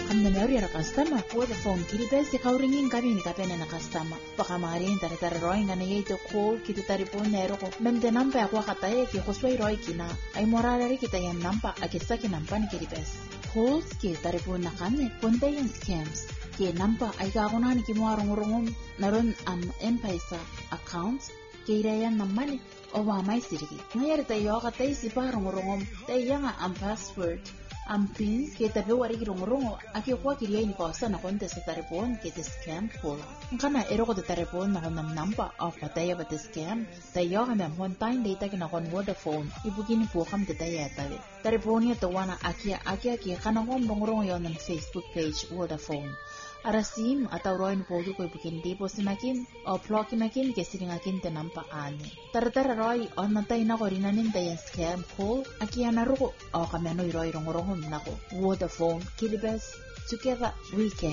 Hamna meuri ra customer for the phone kiri bes de kauringin kabini kapene na customer. Paka marin tara roing na yeto call kiti taripon nero ko. Mem de nampa akwa kataye ki khoswai roi kina. Ay moralari kita yan nampa akisa ki nampa ni kiri bes. Calls ki taripon na kane ponte yan scams. Ki nampa ay kakuna ni kimuarong naron M-Pesa account kira yan namani o wa mai sirigi. Ngayari tayo katay si parong tayo nga password. Pin kita be wari rongo aki kwa kiriya ni kosa na konte sa taripon kita scam call. Kana ero ko taripon na konam nampa of pataya ba scam. Tayo kami mon time data kina kon Vodafone. Ibugini po kam detaya tabi. Taripon niya to wana aki kana kon rongo yon ng Facebook page Vodafone. Arasim atau roin podo ko ibukin tipo sinakin o block nakin kesiring akin tenampa ane. Tara roy on natay na ko rinanin tayo scam call aki anaruko o kami ano roy rongo nako Vodafone Kiribes together we can.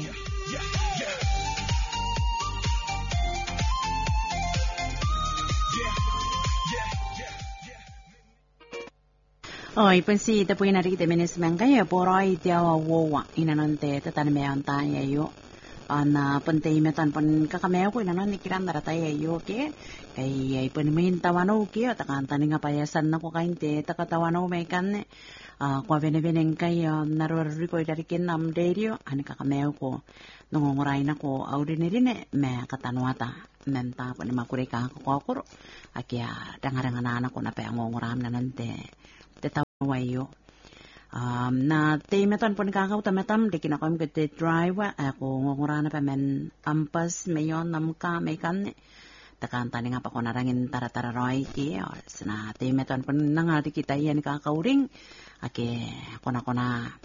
Ipon si ito po yung narikita minis mangkaya poro ay tiyawa wawa inanante tatanmean tayo yo na pantay metan pon kakameo ko inanan nikiran naratay yo ke kay ipon min tawano ke takantan nga payasan nako kainte takatawano may kan kwa beneng kay narori ko darikin nam derio ani kakameo ko nongoray nako audiniri ne me katanwata menta pon makure ka ko akya dangarangan anak ko na pa ngongoram nanante wayo na temeton pon kakau tametam de kinakom kete driver ako ngorana pa men ampas mayon namka mekan takan tani nga pa ko narangin tara roy ki na temeton pon nangati kita yan kakauring ake kona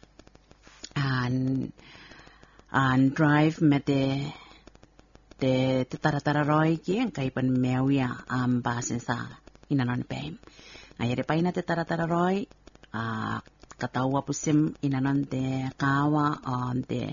an drive mete de tara roy ki kay pan mewya basin sa inanon pem ayere pa ina te tara roy katawa pusim inanon te kawa te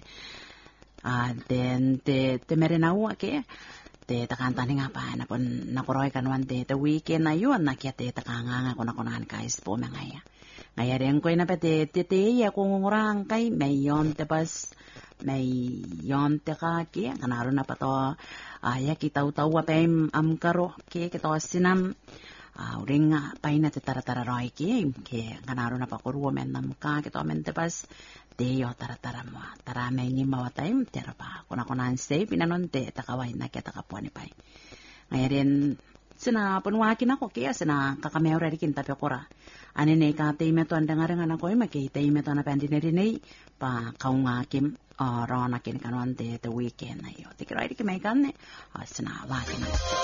merenawa ke te takantani nga pa na pon nakoroy kanwan te weekend na yun nakya te takanga ko nakunan guys po mangaya ayere ko ina pa te ya ko ngurang kay mayon te pas mayon te ka ke kanaro na pa to aya kitaw-tawa pa karo ke kito sinam uring paina te tara roy ki ke kanaro na pakuruwa men nam ka kito men te pas deyo tara mo tara may ni mawatay tera pa kuna safe inanon te takaway na kita kapuan ni pai ngayon sina punwakin ako kaya sina kakameo rin kinta pekora ani ne ka te meto andangaran ako ay makita meto na pandineri pa kaungakim rona kin kanon te weekend na yo tikira ri ki may kan sina wakin